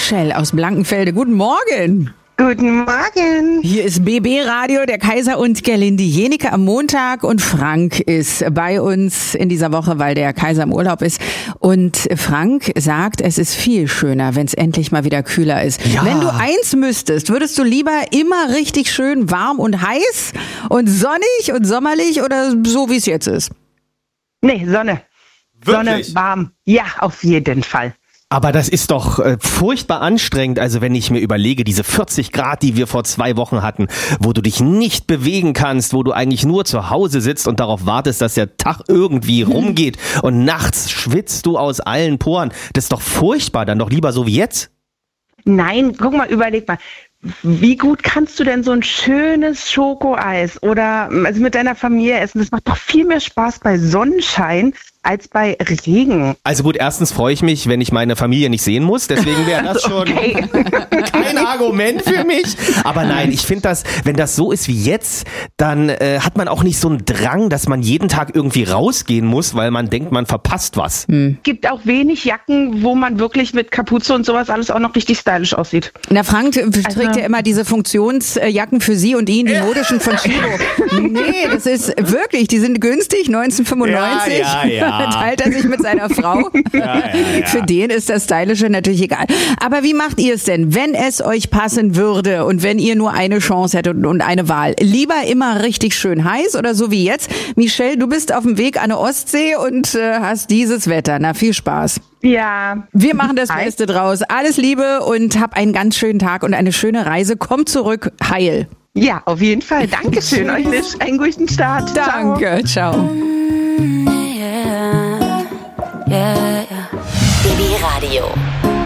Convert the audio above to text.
Michelle aus Blankenfelde. Guten Morgen. Guten Morgen. Hier ist BB Radio, der Kaiser und Gerlinde Jenike am Montag und Frank ist bei uns in dieser Woche, weil der Kaiser im Urlaub ist. Und Frank sagt, es ist viel schöner, wenn es endlich mal wieder kühler ist. Ja. Wenn du eins müsstest, würdest du lieber immer richtig schön warm und heiß und sonnig und sommerlich oder so, wie es jetzt ist? Nee, Sonne. Wirklich? Sonne, warm. Ja, auf jeden Fall. Aber das ist doch furchtbar anstrengend, also wenn ich mir überlege, diese 40 Grad, die wir vor 2 Wochen hatten, wo du dich nicht bewegen kannst, wo du eigentlich nur zu Hause sitzt und darauf wartest, dass der Tag irgendwie rumgeht und nachts schwitzt du aus allen Poren. Das ist doch furchtbar, dann doch lieber so wie jetzt. Nein, guck mal, überleg mal. Wie gut kannst du denn so ein schönes Schokoeis oder also mit deiner Familie essen? Das macht doch viel mehr Spaß bei Sonnenschein als bei Regen. Also gut, erstens freue ich mich, wenn ich meine Familie nicht sehen muss, deswegen wäre das schon kein Argument für mich. Aber nein, ich finde das, wenn das so ist wie jetzt, dann hat man auch nicht so einen Drang, dass man jeden Tag irgendwie rausgehen muss, weil man denkt, man verpasst was. Gibt auch wenig Jacken, wo man wirklich mit Kapuze und sowas alles auch noch richtig stylisch aussieht. Na, Frank trägt ja immer diese Funktionsjacken für sie und ihn, die modischen von Chibo. Nee, das ist wirklich, die sind günstig, 1995. Ja. Teilt er sich mit seiner Frau. Ja. Für den ist das Stylische natürlich egal. Aber wie macht ihr es denn, wenn es euch passen würde und wenn ihr nur eine Chance hättet und eine Wahl? Lieber immer richtig schön heiß oder so wie jetzt? Michelle, du bist auf dem Weg an der Ostsee und hast dieses Wetter. Na, viel Spaß. Ja. Wir machen das Beste draus. Alles Liebe und hab einen ganz schönen Tag und eine schöne Reise. Komm zurück, heil. Ja, auf jeden Fall. Dankeschön. Euch einen guten Start. Danke, ciao. BB Radio.